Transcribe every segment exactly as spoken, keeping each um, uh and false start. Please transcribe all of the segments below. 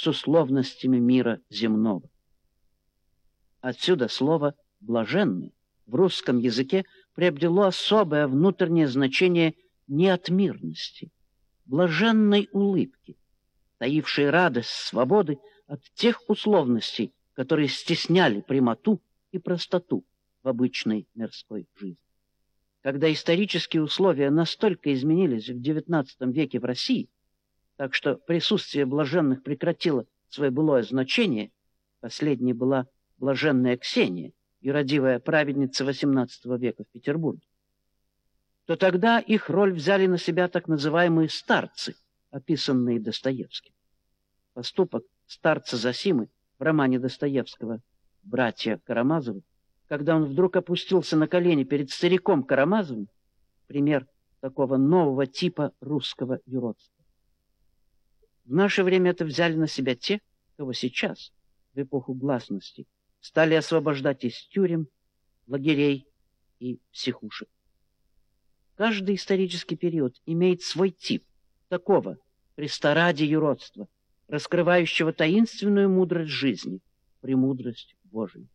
с условностями мира земного. Отсюда слово «блаженный» в русском языке приобрело особое внутреннее значение неотмирности, блаженной улыбки, таившей радость свободы от тех условностей, которые стесняли прямоту и простоту в обычной мирской жизни. Когда исторические условия настолько изменились в девятнадцатом веке в России, так что присутствие блаженных прекратило свое былое значение, последней была блаженная Ксения, юродивая праведница восемнадцатого века в Петербурге, то тогда их роль взяли на себя так называемые старцы, описанные Достоевским. Поступок старца Зосимы в романе Достоевского «Братья Карамазовы», когда он вдруг опустился на колени перед стариком Карамазовым, пример такого нового типа русского юродства. В наше время это взяли на себя те, кого сейчас, в эпоху гласности, стали освобождать из тюрем, лагерей и психушек. Каждый исторический период имеет свой тип такого престоради юродства, раскрывающего таинственную мудрость жизни, премудрость Божию.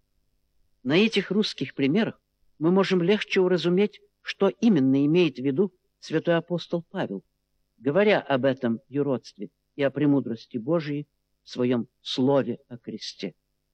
На этих русских примерах мы можем легче уразуметь, что именно имеет в виду святой апостол Павел, говоря об этом юродстве и о премудрости Божией в своем слове о кресте.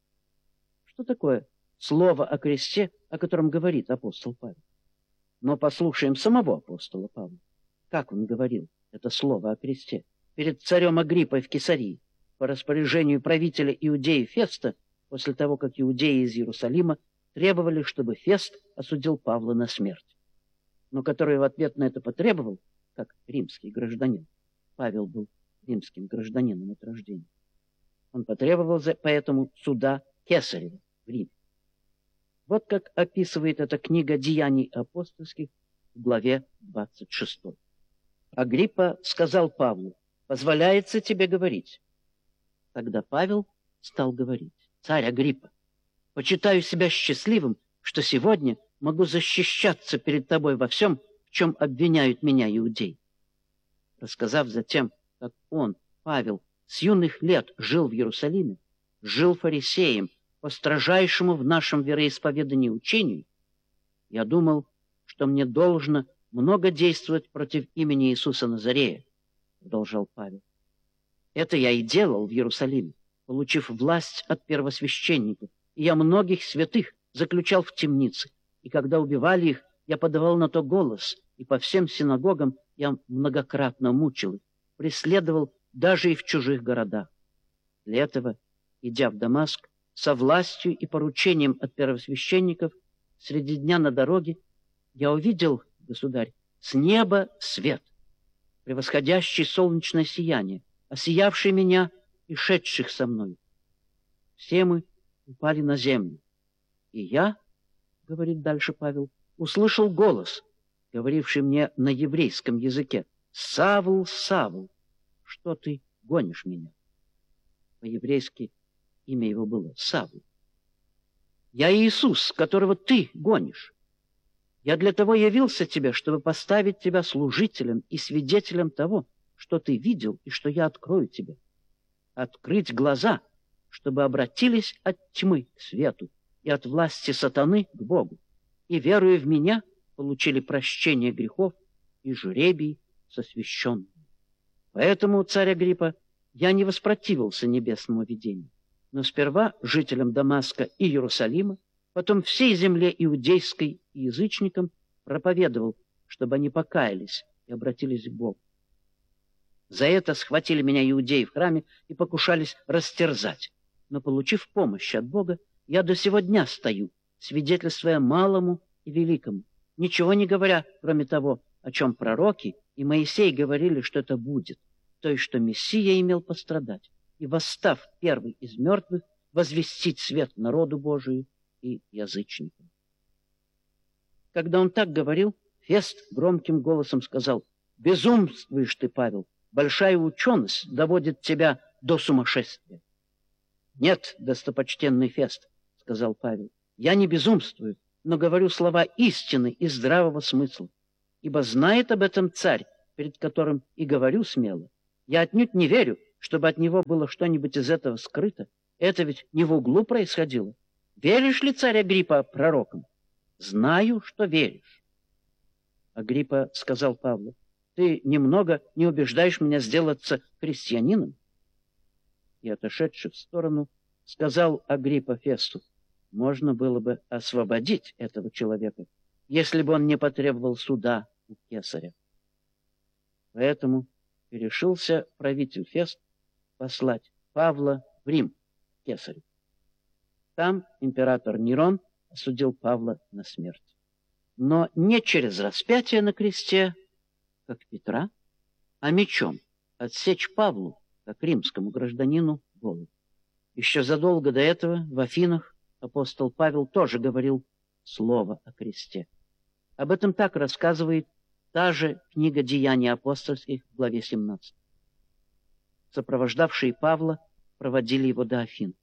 Что такое слово о кресте, о котором говорит апостол Павел? Но послушаем самого апостола Павла. Как он говорил это слово о кресте перед царем Агриппой в Кесарии по распоряжению правителя Иудеи Феста, после того, как иудеи из Иерусалима требовали, чтобы Фест осудил Павла на смерть, но который в ответ на это потребовал, как римский гражданин. Павел был римским гражданином от рождения. Он потребовал поэтому суда Кесарева в Риме. Вот как описывает эта книга «Деяний апостольских» в главе двадцать шестой. Агриппа сказал Павлу: «Позволяется тебе говорить». Тогда Павел стал говорить: «Царь Агриппа, почитаю себя счастливым, что сегодня могу защищаться перед тобой во всем, в чем обвиняют меня иудеи». Рассказав затем, как он, Павел, с юных лет жил в Иерусалиме, жил фарисеем по строжайшему в нашем вероисповедании учению, я думал, что мне должно много действовать против имени Иисуса Назарея, продолжал Павел. Это я и делал в Иерусалиме, получив власть от первосвященников, и я многих святых заключал в темницы, и когда убивали их, я подавал на то голос, и по всем синагогам я многократно мучил их, преследовал даже и в чужих городах. Для этого, идя в Дамаск, со властью и поручением от первосвященников, среди дня на дороге, я увидел, государь, с неба свет, превосходящий солнечное сияние, осиявший меня и шедших со мной. Все мы упали на землю. И я, говорит дальше Павел, услышал голос, говоривший мне на еврейском языке: «Савл, Савл, что ты гонишь меня?» По-еврейски имя его было Савл. «Я Иисус, которого ты гонишь. Я для того явился тебе, чтобы поставить тебя служителем и свидетелем того, что ты видел и что я открою тебе. Открыть глаза, чтобы обратились от тьмы к свету и от власти сатаны к Богу, и, веруя в меня, получили прощение грехов и жребий с освященным. Поэтому, царь Агриппа, я не воспротивился небесному видению, но сперва жителям Дамаска и Иерусалима, потом всей земле иудейской и язычникам проповедовал, чтобы они покаялись и обратились к Богу. За это схватили меня иудеи в храме и покушались растерзать. Но, получив помощь от Бога, я до сего дня стою, свидетельствуя малому и великому, ничего не говоря, кроме того, о чем пророки и Моисей говорили, что это будет, то есть, что Мессия имел пострадать и, восстав первый из мертвых, возвестить свет народу Божию и язычникам. Когда он так говорил, Фест громким голосом сказал: «Безумствуешь ты, Павел, большая ученость доводит тебя до сумасшествия». «Нет, достопочтенный Фест, — сказал Павел, — я не безумствую, но говорю слова истины и здравого смысла, ибо знает об этом царь, перед которым и говорю смело. Я отнюдь не верю, чтобы от него было что-нибудь из этого скрыто? Это ведь не в углу происходило. Веришь ли, царь Агриппа, пророкам? Знаю, что веришь. Агриппа сказал Павлу: ты немного не убеждаешь меня сделаться христианином? И, отошедший в сторону, сказал Агриппа Фесту: можно было бы освободить этого человека, если бы он не потребовал суда у кесаря. Поэтому и решился правитель Фест послать Павла в Рим к кесарю. Там император Нерон осудил Павла на смерть. Но не через распятие на кресте, как Петра, а мечом отсечь Павлу, как римскому гражданину, голову. Еще задолго до этого в Афинах апостол Павел тоже говорил слово о кресте. Об этом так рассказывает та же книга «Деяний апостольских» в главе семнадцатой. Сопровождавшие Павла проводили его до Афин.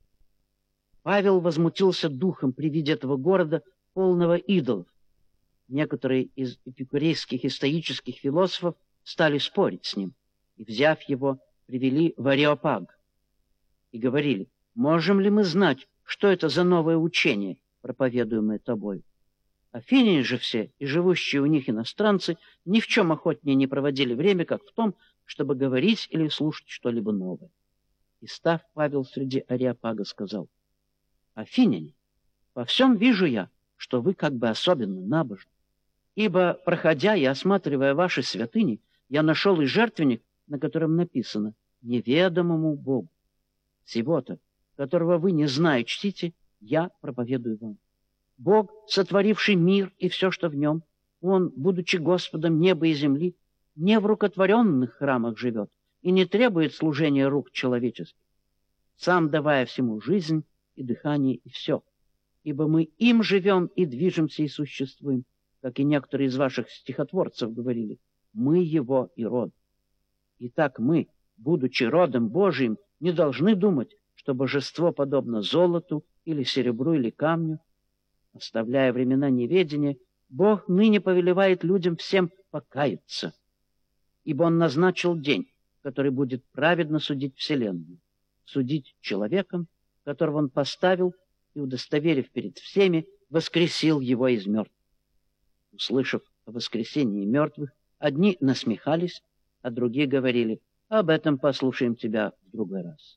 Павел возмутился духом при виде этого города, полного идолов. Некоторые из эпикурейских и стоических философов стали спорить с ним, и, взяв его, привели в Ареопаг и говорили: можем ли мы знать, что это за новое учение, проповедуемое тобой? Афиняне же все, и живущие у них иностранцы, ни в чем охотнее не проводили время, как в том, чтобы говорить или слушать что-либо новое. И, став Павел среди Ареопага, сказал: афиняне, во всем вижу я, что вы как бы особенно набожны. Ибо, проходя и осматривая ваши святыни, я нашел и жертвенник, на котором написано «Неведомому Богу». Сего-то, которого вы, не зная, чтите, я проповедую вам. Бог, сотворивший мир и все, что в нем, Он, будучи Господом неба и земли, не в рукотворенных храмах живет и не требует служения рук человеческих, сам давая всему жизнь и дыхание и все. Ибо мы им живем и движемся и существуем, как и некоторые из ваших стихотворцев говорили, мы его и род. Итак, мы, будучи родом Божиим, не должны думать, что божество подобно золоту или серебру или камню. Оставляя времена неведения, Бог ныне повелевает людям всем покаяться, ибо Он назначил день, который будет праведно судить вселенную, судить человеком, которого Он поставил и, удостоверив перед всеми, воскресил его из мертвых. Услышав о воскресении мертвых, одни насмехались, а другие говорили: об этом послушаем тебя в другой раз.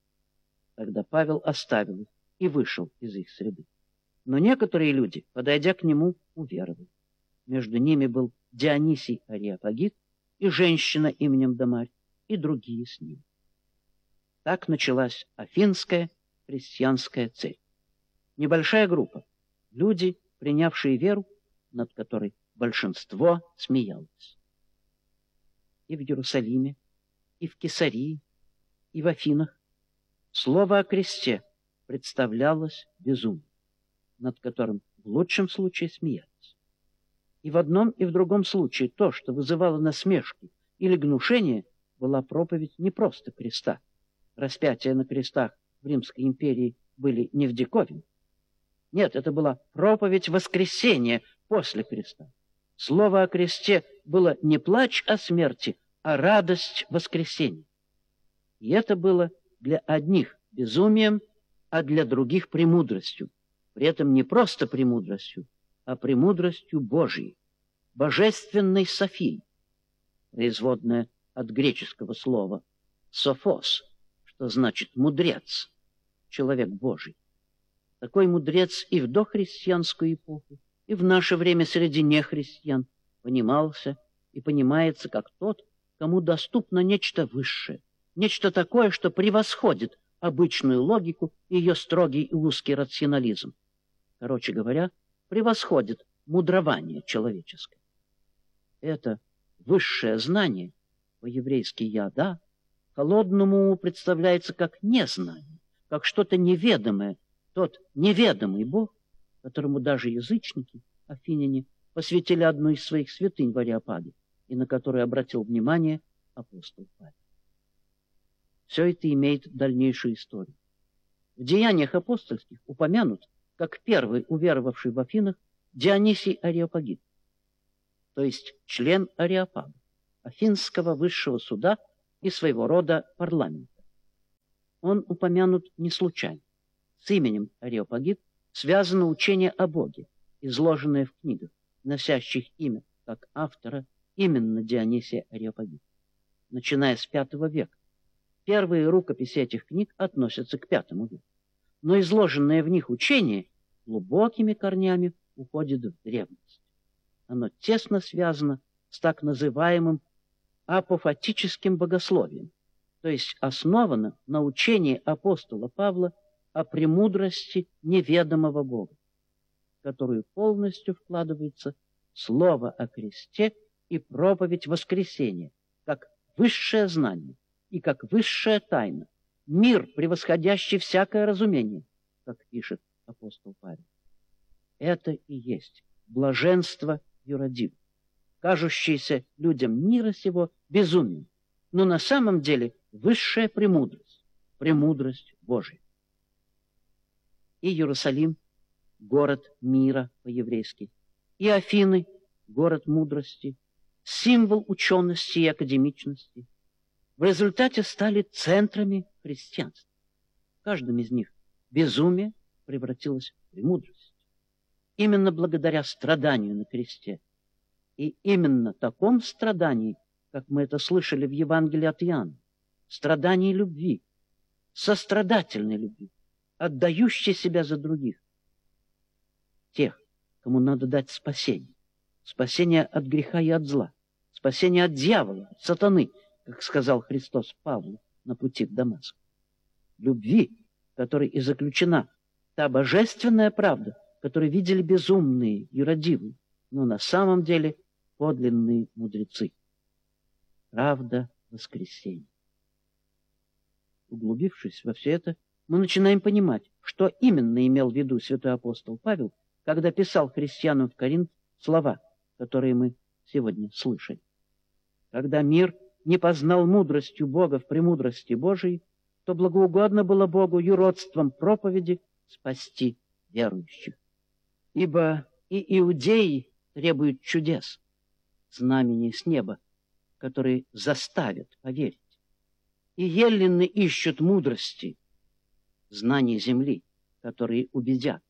Тогда Павел оставил их и вышел из их среды. Но некоторые люди, подойдя к нему, уверовали. Между ними был Дионисий Ареопагит и женщина именем Дамарь, и другие с ним. Так началась Афинская христианская церковь. Небольшая группа, люди, принявшие веру, над которой большинство смеялось. И в Иерусалиме, и в Кесарии, и в Афинах слово о кресте представлялось безумием, над которым в лучшем случае смеялись. И в одном и в другом случае то, что вызывало насмешки или гнушение, была проповедь не просто креста. Распятия на крестах в Римской империи были не в диковинку. Нет, это была проповедь воскресения после креста. Слово о кресте было не плач о смерти, а радость воскресения. И это было для одних безумием, а для других премудростью. При этом не просто премудростью, а премудростью Божией, божественной Софией, производная от греческого слова «софос», что значит «мудрец», человек Божий. Такой мудрец и в дохристианскую эпоху, и в наше время среди нехристиан понимался и понимается как тот, кому доступно нечто высшее, нечто такое, что превосходит обычную логику и ее строгий и узкий рационализм. Короче говоря, превосходит мудрование человеческое. Это высшее знание, по-еврейски «яда», холодному уму представляется как незнание, как что-то неведомое, тот неведомый Бог, которому даже язычники, афиняне, посвятили одну из своих святынь в Ареопаге, и на которую обратил внимание апостол Павел. Все это имеет дальнейшую историю. В Деяниях апостольских упомянут, как первый уверовавший в Афинах, Дионисий Ареопагит, то есть член Ареопага, Афинского высшего суда, и своего рода парламента. Он упомянут не случайно. С именем Ареопагит связано учение о Боге, изложенное в книгах, носящих имя как автора именно Дионисия Ареопагита, начиная с пятого века. Первые рукописи этих книг относятся к пятому веку, но изложенное в них учение глубокими корнями уходит в древность. Оно тесно связано с так называемым апофатическим богословием, то есть основано на учении апостола Павла о премудрости неведомого Бога, в которую полностью вкладывается слово о кресте и проповедь воскресения, как высшее знание и как высшая тайна, мир, превосходящий всякое разумение, как пишет апостол Павел. Это и есть блаженство юродивых, кажущееся людям мира сего безумием, но на самом деле высшая премудрость, премудрость Божия. И Иерусалим — город мира по-еврейски, и Афины — город мудрости, символ учености и академичности, в результате стали центрами христианства. В каждом из них безумие превратилось в премудрость. Именно благодаря страданию на кресте, и именно таком страдании, как мы это слышали в Евангелии от Иоанна, страдании любви, сострадательной любви, отдающей себя за других, тех, кому надо дать спасение, спасение от греха и от зла, спасение от дьявола, от сатаны, как сказал Христос Павлу на пути в Дамаск. Любви, в которой и заключена та божественная правда, которую видели безумные, юродивые, но на самом деле подлинные мудрецы. Правда воскресения. Углубившись во все это, мы начинаем понимать, что именно имел в виду святой апостол Павел, когда писал христианам в Коринт слова, которые мы сегодня слышали. Когда мир не познал мудростью Бога в премудрости Божией, то благоугодно было Богу юродством проповеди спасти верующих. Ибо и иудеи требуют чудес, знамений с неба, которые заставят поверить. И еллины ищут мудрости, знаний земли, которые убедят.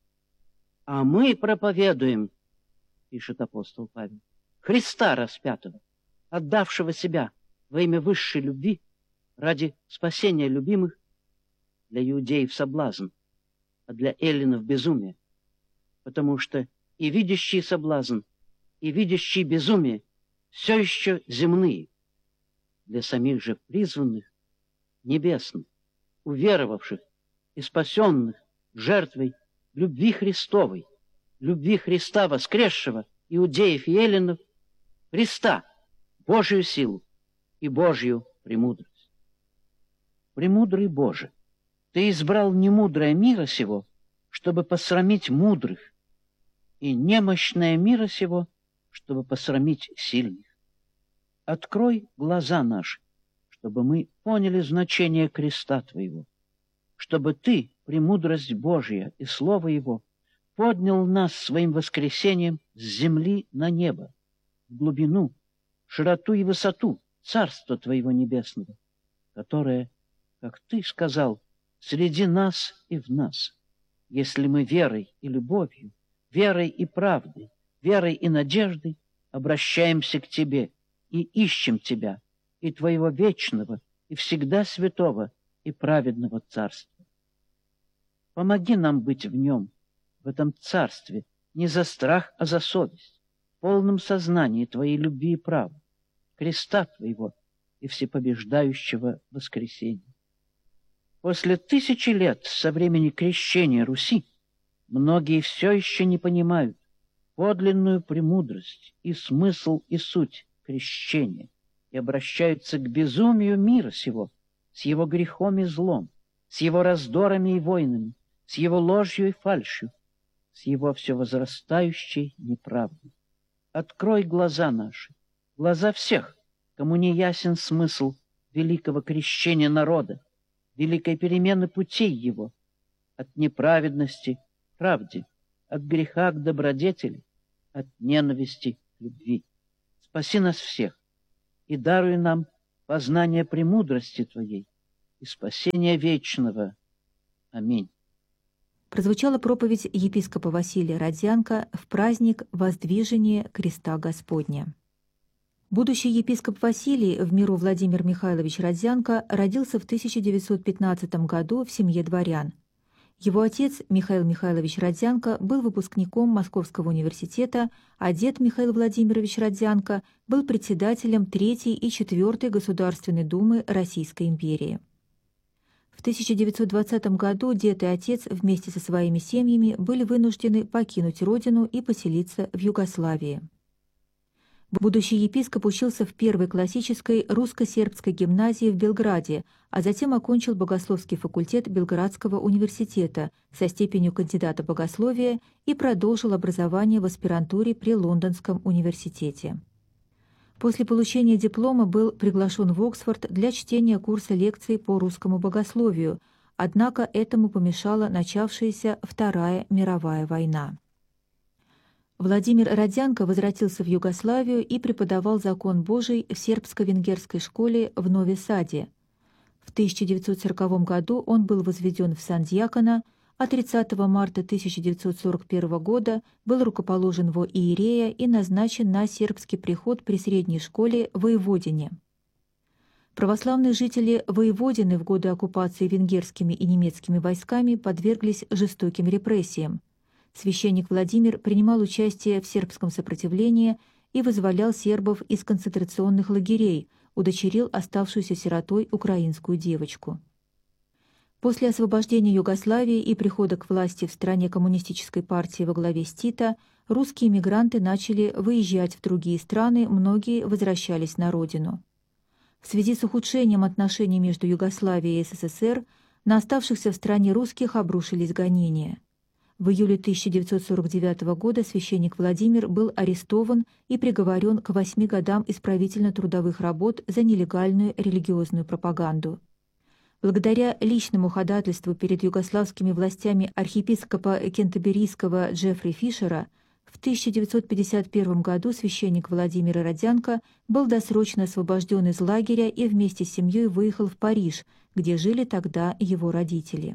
А мы проповедуем, пишет апостол Павел, Христа распятого, отдавшего себя во имя высшей любви ради спасения любимых, для иудеев соблазн, а для эллинов безумие, потому что и видящий соблазн, и видящий безумие все еще земные, для самих же призванных небесных, уверовавших и спасенных жертвой любви Христовой, любви Христа воскресшего, иудеев и эллинов, Христа, Божию силу и Божью премудрость. Премудрый Боже, Ты избрал немудрое мира сего, чтобы посрамить мудрых, и немощное мира сего, чтобы посрамить сильных. Открой глаза наши, чтобы мы поняли значение креста Твоего, чтобы Ты, премудрость Божья и Слово Его, поднял нас своим воскресением с земли на небо, в глубину, широту и высоту Царства Твоего Небесного, которое, как Ты сказал, среди нас и в нас, если мы верой и любовью, верой и правдой, верой и надеждой обращаемся к Тебе и ищем Тебя, и Твоего вечного, и всегда святого, и праведного Царства. Помоги нам быть в нем, в этом Царстве, не за страх, а за совесть, в полном сознании Твоей любви и права, креста Твоего и всепобеждающего воскресения. После тысячи лет со времени крещения Руси многие все еще не понимают подлинную премудрость и смысл и суть крещения и обращаются к безумию мира сего, с его грехом и злом, с его раздорами и войнами, с его ложью и фальшью, с его все возрастающей неправдой. Открой глаза наши, глаза всех, кому не ясен смысл великого крещения народа, великой перемены путей его, от неправедности к правде, от греха к добродетели, от ненависти к любви. Спаси нас всех и даруй нам познания премудрости Твоей и спасения вечного. Аминь. Прозвучала проповедь епископа Василия Родзянко в праздник Воздвижения Креста Господня. Будущий епископ Василий, в миру Владимир Михайлович Родзянко, родился в тысяча девятьсот пятнадцатом году в семье дворян. Его отец, Михаил Михайлович Родзянко, был выпускником Московского университета, а дед Михаил Владимирович Родзянко был председателем Третьей и Четвертой Государственной Думы Российской империи. В тысяча девятьсот двадцатом году дед и отец вместе со своими семьями были вынуждены покинуть родину и поселиться в Югославии. Будущий епископ учился в первой классической русско-сербской гимназии в Белграде, а затем окончил богословский факультет Белградского университета со степенью кандидата богословия и продолжил образование в аспирантуре при Лондонском университете. После получения диплома был приглашен в Оксфорд для чтения курса лекций по русскому богословию, однако этому помешала начавшаяся Вторая мировая война. Владимир Родзянко возвратился в Югославию и преподавал закон Божий в сербско-венгерской школе в Нови Саде. В тысяча девятьсот сороковом году он был возведен в сан дьякона, а тридцатого марта тысяча девятьсот сорок первого года был рукоположен во иерея и назначен на сербский приход при средней школе в Воеводине. Православные жители Воеводины в годы оккупации венгерскими и немецкими войсками подверглись жестоким репрессиям. Священник Владимир принимал участие в сербском сопротивлении и вызволял сербов из концентрационных лагерей, удочерил оставшуюся сиротой украинскую девочку. После освобождения Югославии и прихода к власти в стране коммунистической партии во главе с Тита русские мигранты начали выезжать в другие страны, многие возвращались на родину. В связи с ухудшением отношений между Югославией и СССР на оставшихся в стране русских обрушились гонения. В июле тысяча девятьсот сорок девятого года священник Владимир был арестован и приговорен к восьми годам исправительно-трудовых работ за нелегальную религиозную пропаганду. Благодаря личному ходатайству перед югославскими властями архиепископа кентерберийского Джеффри Фишера в тысяча девятьсот пятьдесят первом году священник Владимир Родзянко был досрочно освобожден из лагеря и вместе с семьей выехал в Париж, где жили тогда его родители.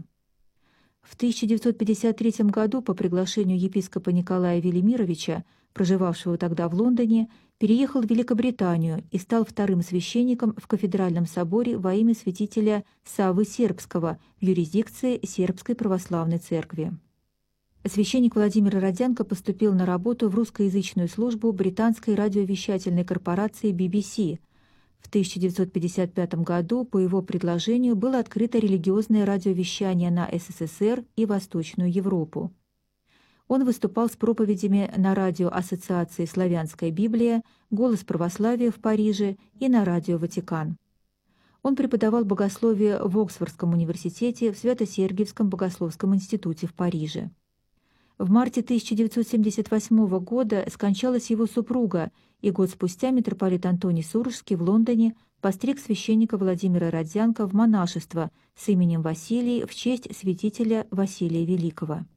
В тысяча девятьсот пятьдесят третьем году по приглашению епископа Николая Велимировича, проживавшего тогда в Лондоне, переехал в Великобританию и стал вторым священником в кафедральном соборе во имя святителя Саввы Сербского в юрисдикции Сербской православной церкви. Священник Владимир Родзянко поступил на работу в русскоязычную службу британской радиовещательной корпорации би би си. В тысяча девятьсот пятьдесят пятом году по его предложению было открыто религиозное радиовещание на СССР и Восточную Европу. Он выступал с проповедями на радио Ассоциации «Славянская Библия», «Голос православия» в Париже и на радио «Ватикан». Он преподавал богословие в Оксфордском университете, в Свято-Сергиевском богословском институте в Париже. В марте тысяча девятьсот семьдесят восьмого года скончалась его супруга, и год спустя митрополит Антоний Сурожский в Лондоне постриг священника Владимира Родзянко в монашество с именем Василий в честь святителя Василия Великого.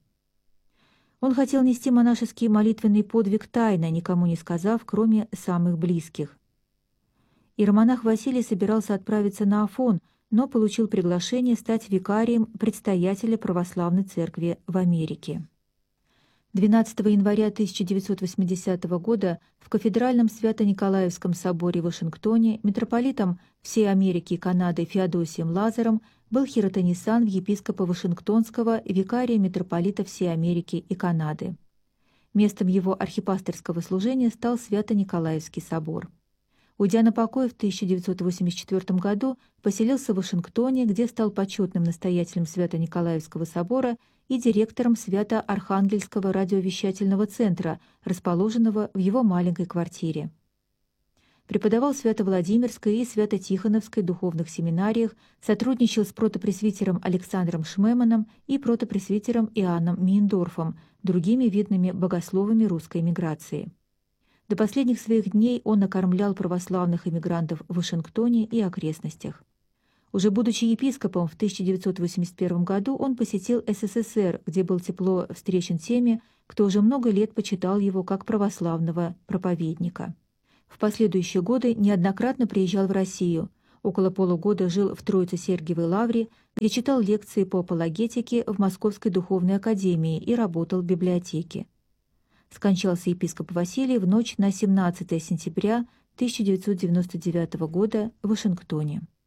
Он хотел нести монашеский молитвенный подвиг тайно, никому не сказав, кроме самых близких. Иеромонах Василий собирался отправиться на Афон, но получил приглашение стать викарием предстоятеля православной церкви в Америке. двенадцатого января тысяча девятьсот восьмидесятого года в кафедральном Свято-Николаевском соборе в Вашингтоне митрополитом всей Америки и Канады Феодосием Лазаром был хиротонисан в епископа Вашингтонского викария митрополита всей Америки и Канады. Местом его архипасторского служения стал Свято-Николаевский собор. Уйдя на покой в тысяча девятьсот восемьдесят четвёртом году, поселился в Вашингтоне, где стал почетным настоятелем Свято-Николаевского собора и директором Свято-Архангельского радиовещательного центра, расположенного в его маленькой квартире. Преподавал в Свято-Владимирской и Свято-Тихоновской духовных семинариях, сотрудничал с протопресвитером Александром Шмеманом и протопресвитером Иоанном Мейндорфом, другими видными богословами русской эмиграции. До последних своих дней он окормлял православных эмигрантов в Вашингтоне и окрестностях. Уже будучи епископом в тысяча девятьсот восемьдесят первом году он посетил СССР, где был тепло встречен теми, кто уже много лет почитал его как православного проповедника. В последующие годы неоднократно приезжал в Россию. Около полугода жил в Троице-Сергиевой лавре, где читал лекции по апологетике в Московской духовной академии и работал в библиотеке. Скончался епископ Василий в ночь на семнадцатое сентября тысяча девятьсот девяносто девятого года в Вашингтоне.